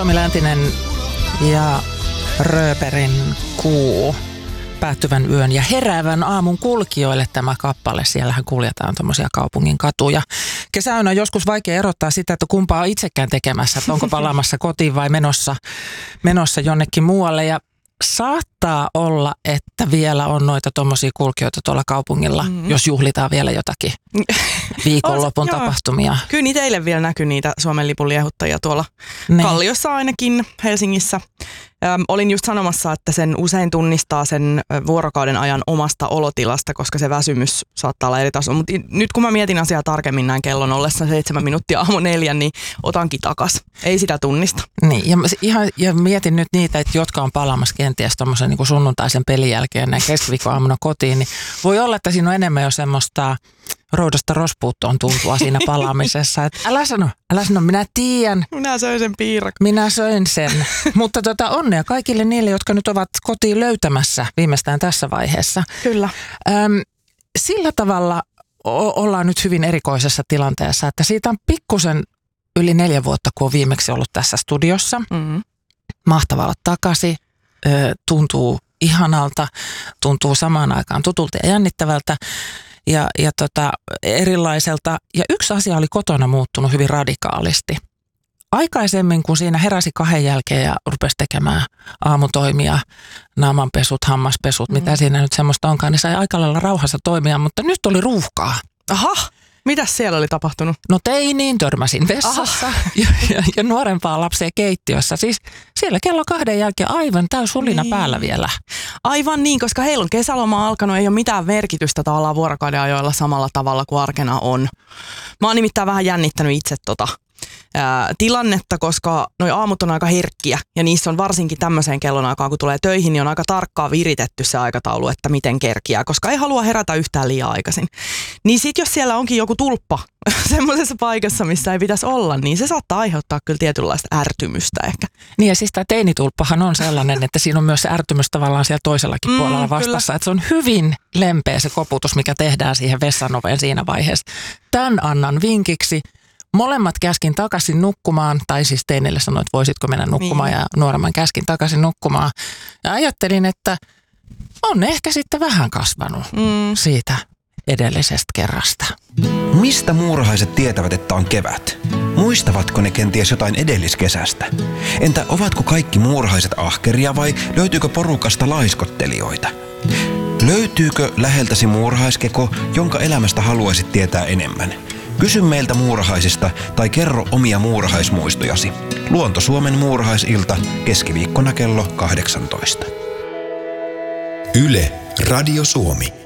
Tomi Läntinen ja Rööperin Kuu. Päättyvän yön ja heräävän aamun kulkijoille tämä kappale. Siellähän kuljetaan tommosia kaupungin katuja. Kesäyönä on joskus vaikea erottaa sitä, että kumpaa on itsekään tekemässä. Että onko palaamassa kotiin vai menossa jonnekin muualle. Ja saattaa olla, että vielä on noita tommosia kulkijoita tuolla kaupungilla, jos juhlitaan vielä jotakin viikonlopun tapahtumia. Kyllä niitä eilen vielä näkyy niitä Suomen lipun liehuttajia tuolla Kalliossa ainakin Helsingissä. Olin just sanomassa, että sen usein tunnistaa sen vuorokauden ajan omasta olotilasta, koska se väsymys saattaa olla eri tasolla. Mutta nyt kun mä mietin asiaa tarkemmin näin kellon ollessa 7 minuuttia aamu 4, niin otankin takas. Ei sitä tunnista. Niin, ja mietin nyt niitä, että jotka on palaamassa kenties tommosen niin kuin sunnuntaisen pelin jälkeen näin keskiviikkoaamuna kotiin, niin voi olla, että siinä on enemmän jo semmoista roudasta rospuuttoon tuntua siinä palaamisessa. Että älä sano, minä tiedän. Minä söin sen piirakka. Minä söin sen. Mutta onnea kaikille niille, jotka nyt ovat kotiin löytämässä viimeistään tässä vaiheessa. Kyllä. Sillä tavalla ollaan nyt hyvin erikoisessa tilanteessa, että siitä on pikkusen yli 4 vuotta, kun on viimeksi ollut tässä studiossa. Mahtavaa olla takaisin. Tuntuu ihanalta, tuntuu samaan aikaan tutulta ja jännittävältä. Ja erilaiselta. Ja yksi asia oli kotona muuttunut hyvin radikaalisti. Aikaisemmin, kun siinä heräsi 2 jälkeen ja rupesi tekemään aamutoimia, naamanpesut, hammaspesut, mitä siinä nyt semmoista onkaan, niin sai aika lailla rauhassa toimia, mutta nyt oli ruuhkaa. Aha! Mitäs siellä oli tapahtunut? No teiniin törmäsin vessassa ja nuorempaa lapsia keittiössä. Siis siellä kello 2 jälkeen aivan täysulina päällä vielä. Aivan niin, koska heillä on kesäloma alkanut, ei ole mitään merkitystä tavallaan vuorokauden ajoilla samalla tavalla kuin arkena on. Mä oon nimittäin vähän jännittänyt itse tilannetta, koska noi aamut on aika herkkiä ja niissä on varsinkin tämmöiseen kellonaikaan, kun tulee töihin, niin on aika tarkkaan viritetty se aikataulu, että miten kerkiää, koska ei halua herätä yhtään liian aikaisin. Niin sit jos siellä onkin joku tulppa semmoisessa paikassa, missä ei pitäisi olla, niin se saattaa aiheuttaa kyllä tietynlaista ärtymystä ehkä. Niin ja siis tämä teinitulppahan on sellainen, että siinä on myös se ärtymys tavallaan siellä toisellakin puolella vastassa, kyllä. Että se on hyvin lempeä se koputus, mikä tehdään siihen vessanoveen siinä vaiheessa. Tän annan vinkiksi. Molemmat käskin takaisin nukkumaan, tai siis teinille sanoin, että voisitko mennä nukkumaan ja nuoremman käskin takaisin nukkumaan. Ja ajattelin, että on ehkä sitten vähän kasvanut siitä edellisestä kerrasta. Mistä muurahaiset tietävät, että on kevät? Muistavatko ne kenties jotain edelliskesästä? Entä ovatko kaikki muurahaiset ahkeria vai löytyykö porukasta laiskottelijoita? Löytyykö läheltäsi muurahaiskeko, jonka elämästä haluaisit tietää enemmän? Kysy meiltä muurahaisista tai kerro omia muurahaismuistojasi. Luonto Suomen muurahaisilta keskiviikkona kello 18. Yle, Radio Suomi.